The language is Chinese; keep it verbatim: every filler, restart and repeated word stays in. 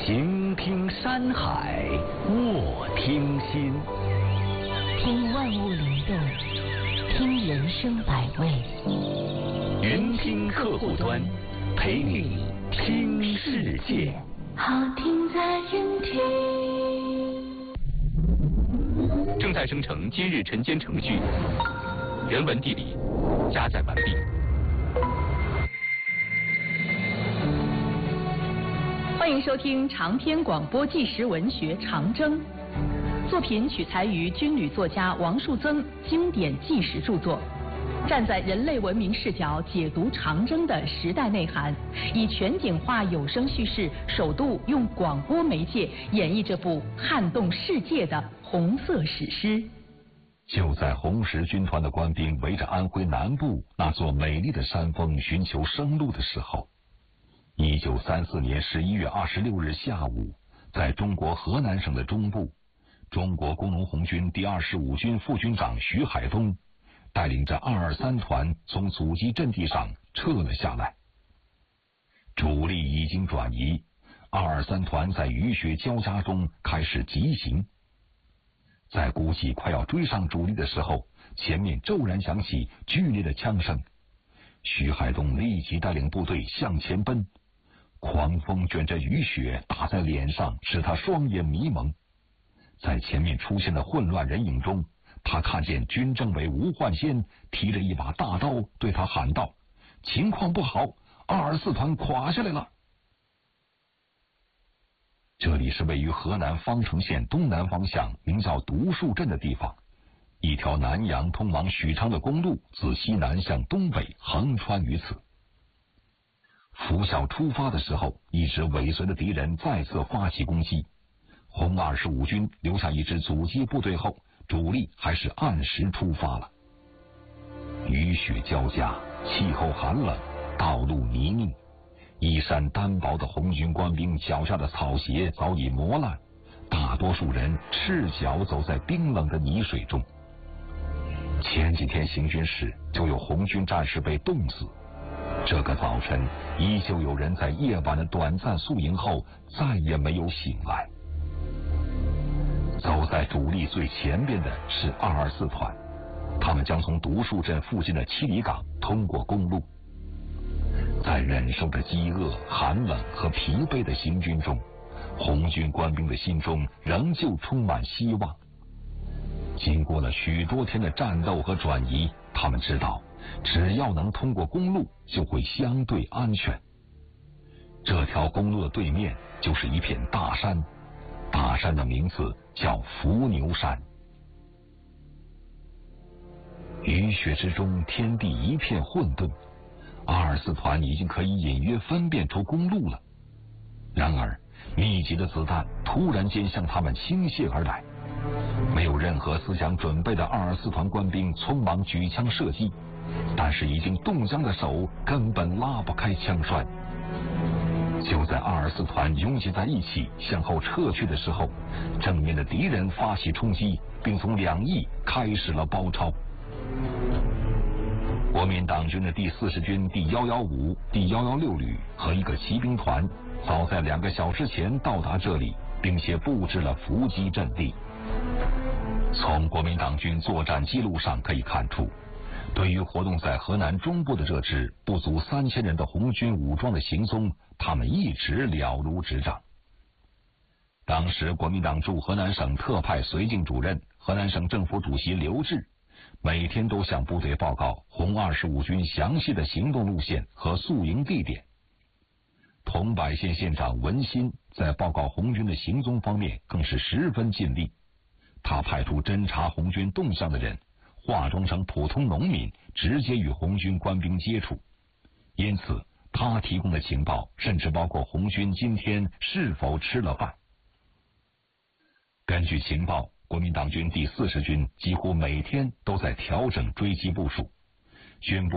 行听山海，卧听心， 听万物灵动，听人生百味。 云听客户端，陪你听世界。 好听在云听。 正在生成今日晨间程序，人文地理加载完毕。 欢迎收听长篇广播纪实文学《长征》，作品取材于军旅作家王树增经典纪实著作，站在人类文明视角解读长征的时代内涵，以全景化有声叙事，首度用广播媒介演绎这部撼动世界的红色史诗。 就在红十军团的官兵围着安徽南部那座美丽的山峰寻求生路的时候，一九三四年十一月二十六日下午，在中国河南省的中部，中国工农红军第二十五军副军长徐海东带领着二二三团从阻击阵地上撤了下来。主力已经转移，二二三团在雨雪交加中开始急行。在估计快要追上主力的时候，前面骤然响起剧烈的枪声。徐海东立即带领部队向前奔，狂风卷着雨雪打在脸上，使他双眼迷蒙。在前面出现的混乱人影中，他看见军政委吴焕先提着一把大刀对他喊道：情况不好，二二四团垮下来了。这里是位于河南方城县东南方向名叫独树镇的地方，一条南阳通往许昌的公路自西南向东北横穿于此。拂晓出发的时候，一支尾随的敌人再次发起攻击，红二十五军留下一支阻击部队后，主力还是按时出发了。雨雪交加，气候寒冷，道路泥泞，衣衫单薄的红军官兵脚下的草鞋早已磨烂，大多数人赤脚走在冰冷的泥水中。前几天行军时就有红军战士被冻死，这个早晨依旧有人在夜晚的短暂宿营后再也没有醒来。走在主力最前边的是二二四团，他们将从独树镇附近的七里岗通过公路。在忍受着饥饿、寒冷和疲惫的行军中，红军官兵的心中仍旧充满希望。经过了许多天的战斗和转移，他们知道只要能通过公路就会相对安全。这条公路的对面就是一片大山，大山的名字叫伏牛山。雨雪之中，天地一片混沌，二二四团已经可以隐约分辨出公路了。然而密集的子弹突然间向他们倾泻而来，没有任何思想准备的二二四团官兵匆忙举枪射击，但是已经冻僵的手根本拉不开枪栓。就在二二四团拥挤在一起向后撤去的时候，正面的敌人发起冲击，并从两翼开始了包抄。国民党军的第四十军第一一五、第一一六旅和一个骑兵团早在两个小时前到达这里，并且布置了伏击阵地。从国民党军作战记录上可以看出，对于活动在河南中部的这支不足三千人的红军武装的行踪，他们一直了如指掌。当时国民党驻河南省特派绥靖主任、河南省政府主席刘峙每天都向部队报告红二十五军详细的行动路线和宿营地点。桐柏县县长文新在报告红军的行踪方面更是十分尽力，他派出侦察红军动向的人化妆成普通农民，直接与红军官兵接触，因此他提供的情报甚至包括红军今天是否吃了饭。根据情报，国民党军第四十军几乎每天都在调整追击部署，军部